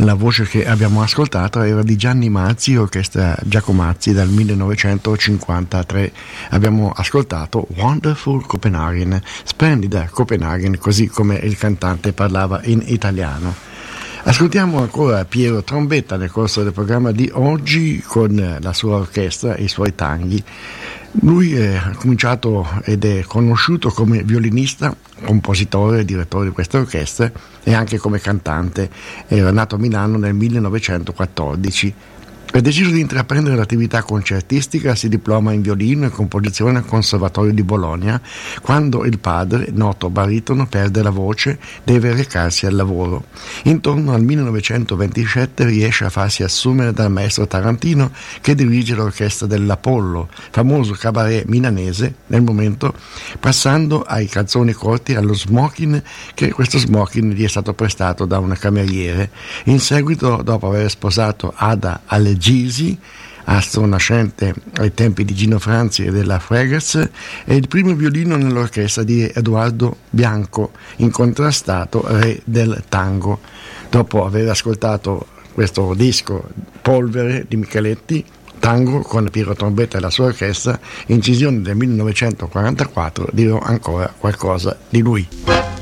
La voce che abbiamo ascoltato era di Gianni Mazzi, orchestra Giacomazzi dal 1953. Abbiamo ascoltato Wonderful Copenhagen, splendida Copenaghen, così come il cantante parlava in italiano. Ascoltiamo ancora Piero Trombetta nel corso del programma di oggi con la sua orchestra e i suoi tanghi. Lui ha cominciato ed è conosciuto come violinista, compositore e direttore di questa orchestra e anche come cantante. Era nato a Milano nel 1914. Ha deciso di intraprendere l'attività concertistica, si diploma in violino e composizione al Conservatorio di Bologna. Quando il padre, noto baritono, perde la voce, deve recarsi al lavoro. Intorno al 1927 riesce a farsi assumere dal maestro tarantino che dirige l'orchestra dell'Apollo, famoso cabaret milanese nel momento, passando ai calzoni corti, allo smoking, che questo smoking gli è stato prestato da una cameriere. In seguito, dopo aver sposato Ada Allegisi, astro nascente ai tempi di Gino Franzi e della Fregaz, è il primo violino nell'orchestra di Edoardo Bianco, incontrastato re del tango. Dopo aver ascoltato questo disco Polvere di Micheletti, tango con Piero Trombetta e la sua orchestra, incisione del 1944, dirò ancora qualcosa di lui.